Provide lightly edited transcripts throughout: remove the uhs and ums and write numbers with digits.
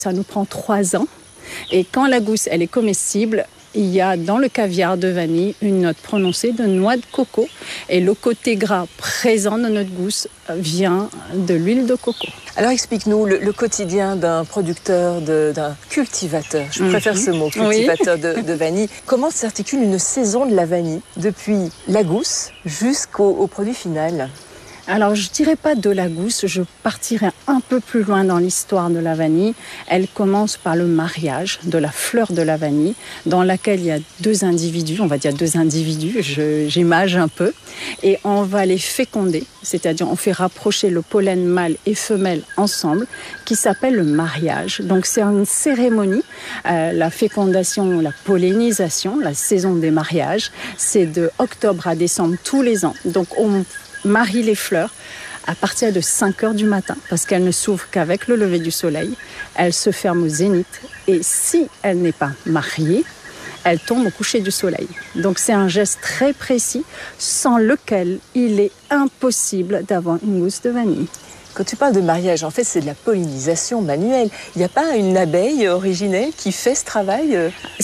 Ça nous prend 3 ans. Et quand la gousse, elle est comestible, il y a dans le caviar de vanille une note prononcée de noix de coco. Et le côté gras présent de notre gousse vient de l'huile de coco. Alors explique-nous le quotidien d'un producteur, d'un cultivateur, je préfère ce mot, cultivateur de vanille. Comment s'articule une saison de la vanille depuis la gousse jusqu'au produit final ? Alors, je ne dirais pas de la gousse, je partirai un peu plus loin dans l'histoire de la vanille. Elle commence par le mariage de la fleur de la vanille, dans laquelle il y a 2 individus, on va dire 2 individus, j'image un peu, et on va les féconder, c'est-à-dire on fait rapprocher le pollen mâle et femelle ensemble, qui s'appelle le mariage. Donc, c'est une cérémonie, la fécondation, la pollinisation, la saison des mariages, c'est de octobre à décembre tous les ans. Donc, on marie les fleurs à partir de 5 heures du matin parce qu'elle ne s'ouvre qu'avec le lever du soleil. Elle se ferme au zénith et si elle n'est pas mariée, elle tombe au coucher du soleil. Donc c'est un geste très précis sans lequel il est impossible d'avoir une gousse de vanille. Quand tu parles de mariage, en fait, c'est de la pollinisation manuelle. Il n'y a pas une abeille originelle qui fait ce travail normalement ?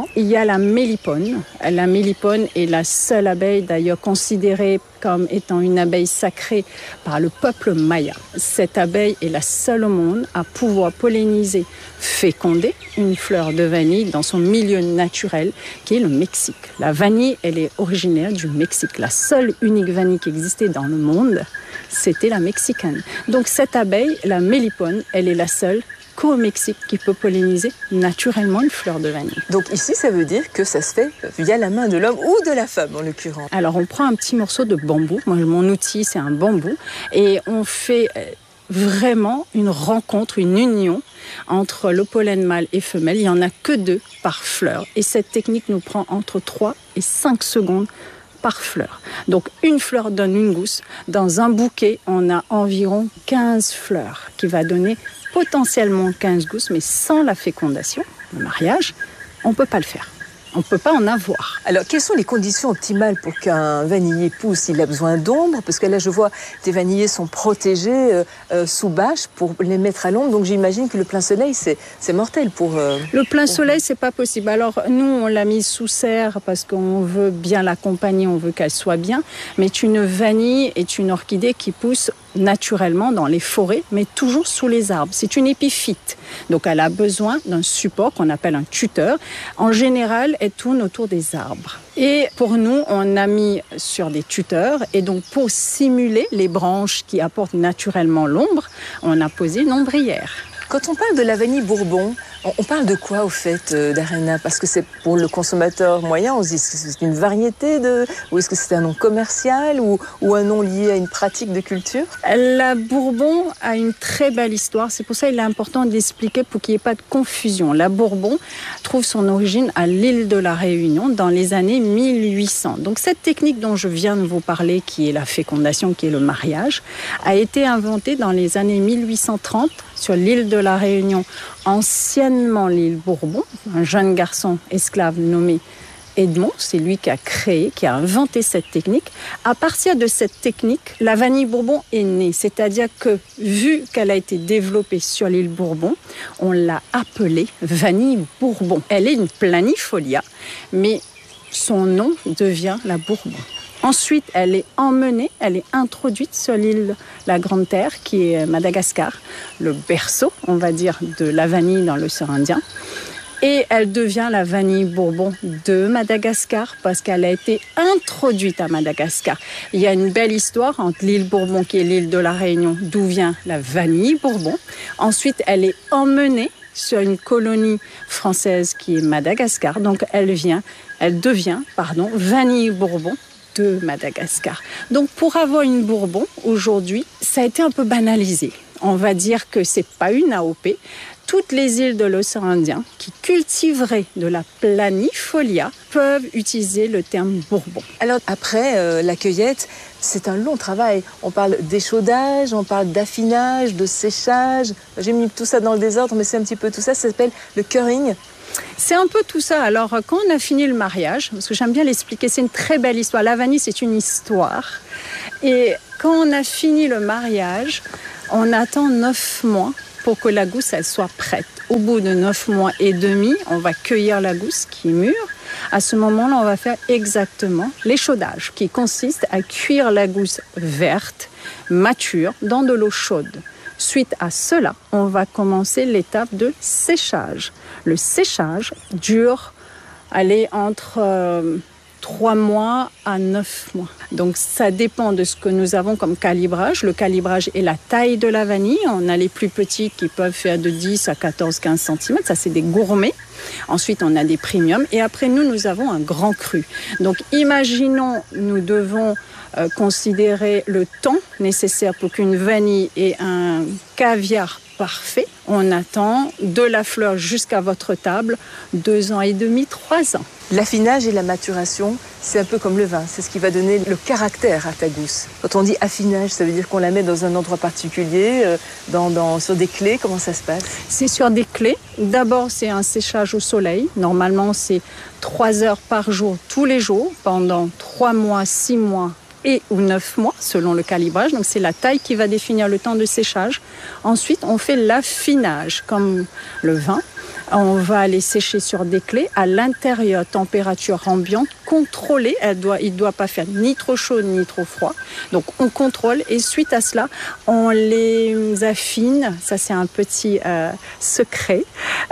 Si, il y a la mélipone. La mélipone est la seule abeille d'ailleurs considérée comme étant une abeille sacrée par le peuple maya. Cette abeille est la seule au monde à pouvoir polliniser, féconder une fleur de vanille dans son milieu naturel qui est le Mexique. La vanille, elle est originaire du Mexique. La seule unique vanille qui existait dans le monde, c'était la mexicaine. Donc cette abeille, la mélipone, elle est la seule qu'au Mexique qui peut polliniser naturellement une fleur de vanille. Donc ici, ça veut dire que ça se fait via la main de l'homme ou de la femme en l'occurrence. Alors on prend un petit morceau de bambou. Moi, mon outil, c'est un bambou. Et on fait vraiment une rencontre, une union entre le pollen mâle et femelle. Il n'y en a que 2 par fleur. Et cette technique nous prend entre 3 et 5 secondes par fleur. Donc une fleur donne une gousse. Dans un bouquet, on a environ 15 fleurs qui va donner potentiellement 15 gousses, mais sans la fécondation, le mariage, on ne peut pas le faire. On ne peut pas en avoir. Alors, quelles sont les conditions optimales pour qu'un vanillier pousse ? Il a besoin d'ombre, parce que là, je vois, tes vanilliers sont protégés sous bâche pour les mettre à l'ombre. Donc, j'imagine que le plein soleil, c'est mortel pour... Le plein soleil, c'est pas possible. Alors, nous, on l'a mise sous serre parce qu'on veut bien l'accompagner, on veut qu'elle soit bien. Mais une vanille est une orchidée qui pousse naturellement dans les forêts, mais toujours sous les arbres. C'est une épiphyte. Donc, elle a besoin d'un support qu'on appelle un tuteur. En général, elle tourne autour des arbres. Et pour nous, on a mis sur des tuteurs. Et donc, pour simuler les branches qui apportent naturellement l'ombre, on a posé une ombrière. Quand on parle de la vanille Bourbon, on parle de quoi au fait, Darena ? Parce que c'est pour le consommateur moyen, on se dit est-ce que c'est une variété ou est-ce que c'est un nom commercial ou un nom lié à une pratique de culture ? La Bourbon a une très belle histoire, c'est pour ça qu'il est important d'expliquer pour qu'il n'y ait pas de confusion. La Bourbon trouve son origine à l'île de la Réunion dans les années 1800. Donc cette technique dont je viens de vous parler, qui est la fécondation, qui est le mariage, a été inventée dans les années 1830 sur l'île de la Réunion, anciennement l'île Bourbon. Un jeune garçon esclave nommé Edmond, c'est lui qui a créé, qui a inventé cette technique. À partir de cette technique, la vanille Bourbon est née. C'est-à-dire que, vu qu'elle a été développée sur l'île Bourbon, on l'a appelée vanille Bourbon. Elle est une planifolia, mais son nom devient la Bourbon. Ensuite, elle est emmenée, elle est introduite sur l'île La Grande Terre, qui est Madagascar, le berceau, on va dire, de la vanille dans l'océan Indien. Et elle devient la vanille Bourbon de Madagascar parce qu'elle a été introduite à Madagascar. Il y a une belle histoire entre l'île Bourbon, qui est l'île de la Réunion, d'où vient la vanille Bourbon. Ensuite, elle est emmenée sur une colonie française qui est Madagascar. Donc, elle devient vanille Bourbon de Madagascar. Donc, pour avoir une Bourbon, aujourd'hui, ça a été un peu banalisé. On va dire que c'est pas une AOP. Toutes les îles de l'océan Indien qui cultiveraient de la planifolia peuvent utiliser le terme Bourbon. Alors après la cueillette, c'est un long travail. On parle d'échaudage, on parle d'affinage, de séchage. J'ai mis tout ça dans le désordre, mais c'est un petit peu tout ça. Ça s'appelle le curing. C'est un peu tout ça. Alors, quand on a fini le mariage, parce que j'aime bien l'expliquer, c'est une très belle histoire. La vanille, c'est une histoire. Et quand on a fini le mariage, on attend 9 mois pour que la gousse elle soit prête. Au bout de 9 mois et demi, on va cueillir la gousse qui est mûre. À ce moment-là, on va faire exactement l'échaudage, qui consiste à cuire la gousse verte, mature, dans de l'eau chaude. Suite à cela, on va commencer l'étape de séchage. Le séchage dure entre 3 mois à 9 mois. Donc ça dépend de ce que nous avons comme calibrage. Le calibrage est la taille de la vanille. On a les plus petites qui peuvent faire de 10 à 14, 15 cm. Ça, c'est des gourmets. Ensuite, on a des premiums. Et après, nous avons un grand cru. Donc imaginons, nous devons considérer le temps nécessaire pour qu'une vanille ait un caviar parfait. On attend de la fleur jusqu'à votre table 2 ans et demi, 3 ans. L'affinage et la maturation, c'est un peu comme le vin. C'est ce qui va donner le caractère à ta gousse. Quand on dit affinage, ça veut dire qu'on la met dans un endroit particulier, sur des clés. Comment ça se passe? C'est sur des clés. D'abord, c'est un séchage au soleil. Normalement, c'est 3 heures par jour, tous les jours, pendant 3 mois, 6 mois ou 9 mois, selon le calibrage. Donc, c'est la taille qui va définir le temps de séchage. Ensuite, on fait l'affinage, comme le vin. On va aller sécher sur des clés à l'intérieur, température ambiante, contrôlée. Il ne doit pas faire ni trop chaud ni trop froid. Donc, on contrôle et suite à cela, on les affine. Ça, c'est un petit secret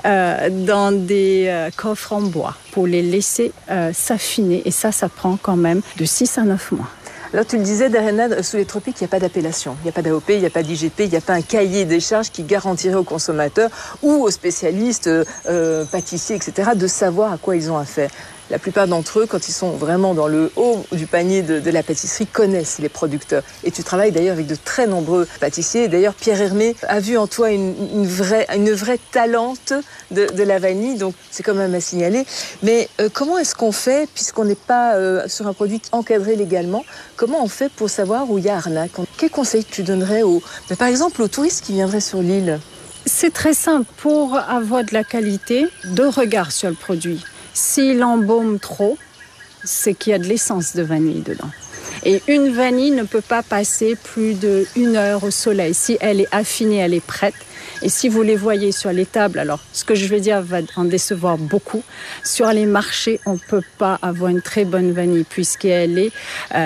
dans des coffres en bois pour les laisser s'affiner. Et ça prend quand même de 6 à 9 mois. Alors tu le disais, Darena, sous les tropiques, il n'y a pas d'appellation. Il n'y a pas d'AOP, il n'y a pas d'IGP, il n'y a pas un cahier des charges qui garantirait aux consommateurs ou aux spécialistes, pâtissiers, etc., de savoir à quoi ils ont affaire. La plupart d'entre eux, quand ils sont vraiment dans le haut du panier de la pâtisserie, connaissent les producteurs. Et tu travailles d'ailleurs avec de très nombreux pâtissiers. D'ailleurs, Pierre Hermé a vu en toi une vraie talente de la vanille, donc c'est quand même à signaler. Mais comment est-ce qu'on fait, puisqu'on n'est pas sur un produit encadré légalement, comment on fait pour savoir où il y a arnaque? Quels conseils tu donnerais par exemple aux touristes qui viendraient sur l'île? C'est très simple. Pour avoir de la qualité, 2 regards sur le produit. S'il embaume trop, c'est qu'il y a de l'essence de vanille dedans. Et une vanille ne peut pas passer plus d'1 heure au soleil. Si elle est affinée, elle est prête. Et si vous les voyez sur les tables, alors ce que je vais dire va en décevoir beaucoup. Sur les marchés, on ne peut pas avoir une très bonne vanille puisqu'elle est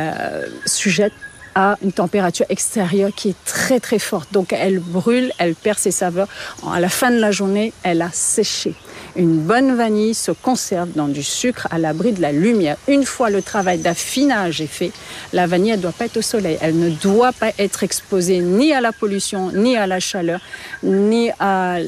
sujette à une température extérieure qui est très très forte. Donc elle brûle, elle perd ses saveurs. À la fin de la journée, elle a séché. Une bonne vanille se conserve dans du sucre à l'abri de la lumière. Une fois le travail d'affinage est fait, la vanille ne doit pas être au soleil. Elle ne doit pas être exposée ni à la pollution, ni à la chaleur, ni à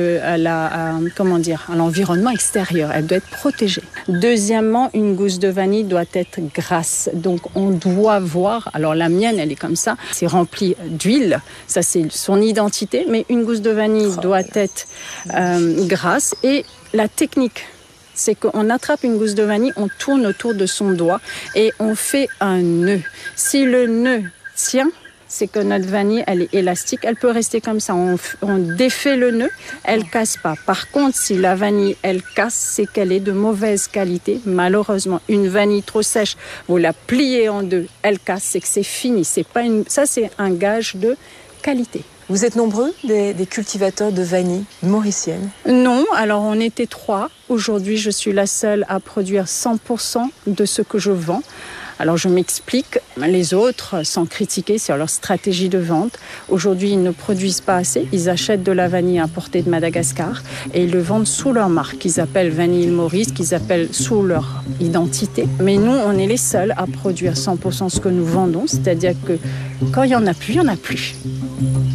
l'environnement extérieur. Elle doit être protégée. Deuxièmement, une gousse de vanille doit être grasse. Donc on doit voir, alors la mienne elle est comme ça, c'est rempli d'huile, ça c'est son identité, mais une gousse de vanille doit être grasse. Et la technique, c'est qu'on attrape une gousse de vanille, on tourne autour de son doigt et on fait un nœud. Si le nœud tient, c'est que notre vanille, elle est élastique, elle peut rester comme ça. On défait le nœud, elle casse pas. Par contre, si la vanille, elle casse, c'est qu'elle est de mauvaise qualité. Malheureusement, une vanille trop sèche, vous la pliez en 2, elle casse, c'est que c'est fini. Ça, c'est un gage de qualité. Vous êtes nombreux, des cultivateurs de vanille mauricienne? Non, alors on était 3. Aujourd'hui, je suis la seule à produire 100% de ce que je vends. Alors je m'explique, les autres, sans critiquer sur leur stratégie de vente, aujourd'hui ils ne produisent pas assez, ils achètent de la vanille importée de Madagascar et ils le vendent sous leur marque, qu'ils appellent Vanille Maurice, qu'ils appellent sous leur identité. Mais nous, on est les seuls à produire 100% ce que nous vendons, c'est-à-dire que quand il n'y en a plus, il n'y en a plus.